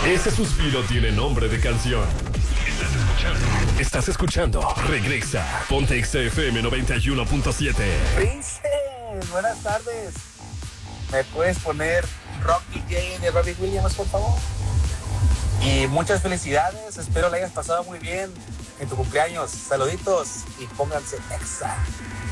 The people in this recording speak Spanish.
Ese suspiro tiene nombre de canción. Estás escuchando. Regresa. Ponte XFM 91.7. Princes, buenas tardes. ¿Me puedes poner Rocky J de Robbie Williams, por favor? Y muchas felicidades. Espero la hayas pasado muy bien en tu cumpleaños. Saluditos y pónganse exa.